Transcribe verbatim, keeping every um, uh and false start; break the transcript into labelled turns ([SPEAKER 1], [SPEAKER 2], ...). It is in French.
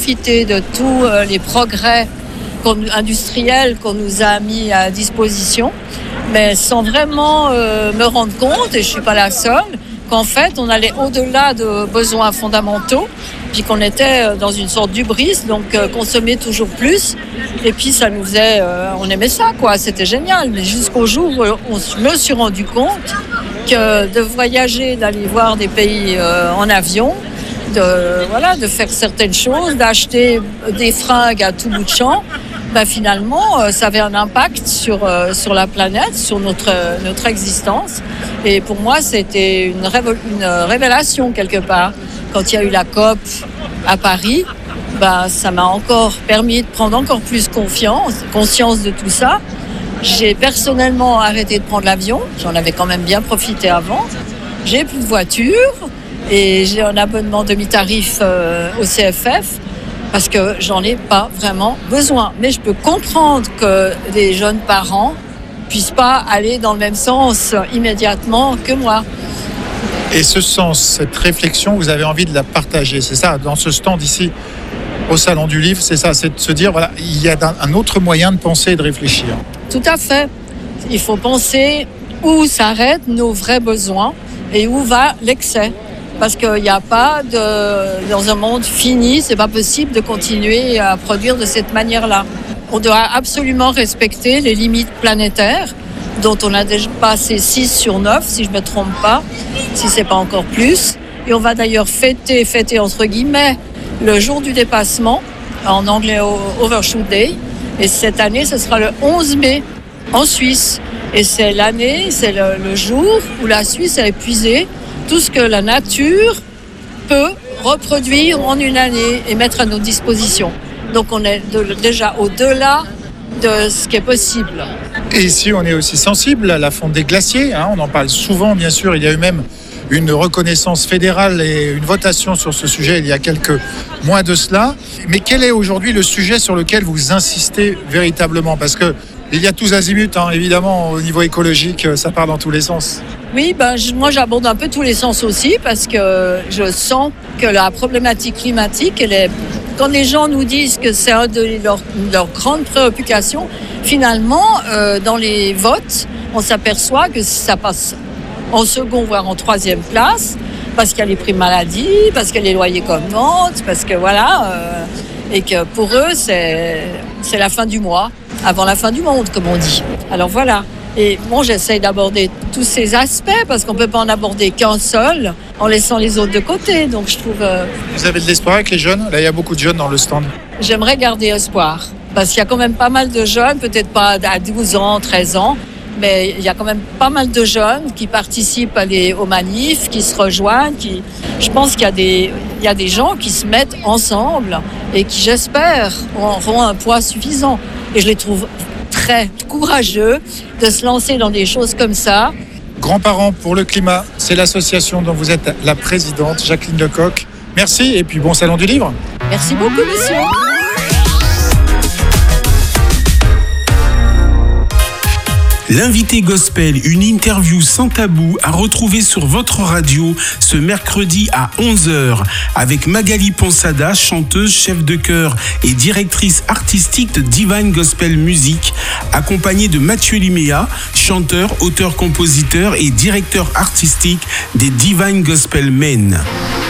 [SPEAKER 1] profiter de tous euh, les progrès qu'on, industriels qu'on nous a mis à disposition, mais sans vraiment euh, me rendre compte, et je ne suis pas la seule, qu'en fait, on allait au-delà de besoins fondamentaux, puis qu'on était dans une sorte d'hubris, donc euh, consommer toujours plus. Et puis, ça nous faisait... Euh, on aimait ça, quoi. C'était génial. Mais jusqu'au jour où on, je me suis rendu compte que de voyager, d'aller voir des pays euh, en avion, de, voilà, de faire certaines choses, d'acheter des fringues à tout bout de champ, ben finalement, euh, ça avait un impact sur, euh, sur la planète, sur notre, notre existence. Et pour moi, c'était une, révo- une révélation quelque part. Quand il y a eu la COP à Paris, ben, ça m'a encore permis de prendre encore plus confiance, conscience de tout ça. J'ai personnellement arrêté de prendre l'avion. J'en avais quand même bien profité avant. J'ai plus de voiture et j'ai un abonnement demi-tarif euh, au C F F. Parce que j'en ai pas vraiment besoin. Mais je peux comprendre que des jeunes parents puissent pas aller dans le même sens immédiatement que moi.
[SPEAKER 2] Et ce sens, cette réflexion, vous avez envie de la partager, c'est ça, dans ce stand ici, au Salon du Livre, c'est ça, c'est de se dire, voilà, il y a un autre moyen de penser et de réfléchir.
[SPEAKER 1] Tout à fait. Il faut penser où s'arrêtent nos vrais besoins et où va l'excès. Parce qu'il n'y a pas de, dans un monde fini, c'est pas possible de continuer à produire de cette manière-là. On doit absolument respecter les limites planétaires, dont on a déjà passé six sur neuf, si je ne me trompe pas, si c'est pas encore plus. Et on va d'ailleurs fêter, fêter entre guillemets, le jour du dépassement, en anglais Overshoot Day. Et cette année, ce sera le onze mai, en Suisse. Et c'est l'année, c'est le, le jour où la Suisse a épuisé tout ce que la nature peut reproduire en une année et mettre à notre disposition. Donc on est de, déjà au-delà de ce qui est possible.
[SPEAKER 2] Et ici, on est aussi sensible à la fonte des glaciers, hein, on en parle souvent, bien sûr. Il y a eu même une reconnaissance fédérale et une votation sur ce sujet il y a quelques mois de cela. Mais quel est aujourd'hui le sujet sur lequel vous insistez véritablement ? Parce que il y a tous azimuts, hein, évidemment, au niveau écologique, ça part dans tous les sens.
[SPEAKER 1] Oui, ben, je, moi j'aborde un peu tous les sens aussi parce que je sens que la problématique climatique, elle est, quand les gens nous disent que c'est une de leurs leur grandes préoccupations, finalement, euh, dans les votes, on s'aperçoit que ça passe en second, voire en troisième place, parce qu'il y a les primes maladie, parce qu'il y a les loyers qui augmentent, parce que voilà, euh, et que pour eux, c'est, c'est la fin du mois, avant la fin du monde, comme on dit. Alors voilà. Et bon, j'essaye d'aborder tous ces aspects parce qu'on ne peut pas en aborder qu'un seul en laissant les autres de côté. Donc je trouve... Euh...
[SPEAKER 2] Vous avez de l'espoir avec les jeunes ? Là, il y a beaucoup de jeunes dans le stand.
[SPEAKER 1] J'aimerais garder espoir parce qu'il y a quand même pas mal de jeunes, peut-être pas à douze ans, treize ans, mais il y a quand même pas mal de jeunes qui participent à les, aux manifs, qui se rejoignent. Qui... Je pense qu'il y a, des, il y a des gens qui se mettent ensemble et qui, j'espère, auront un poids suffisant. Et je les trouve très courageux de se lancer dans des choses comme ça.
[SPEAKER 2] Grands-parents pour le climat, c'est l'association dont vous êtes la présidente, Jacqueline Lecoq. Merci et puis bon Salon du Livre.
[SPEAKER 1] Merci beaucoup, monsieur.
[SPEAKER 3] L'invité gospel, une interview sans tabou à retrouver sur votre radio ce mercredi à onze heures avec Magali Ponsada, chanteuse, chef de chœur et directrice artistique de Divine Gospel Music, accompagnée de Mathieu Liméa, chanteur, auteur-compositeur et directeur artistique des Divine Gospel Men.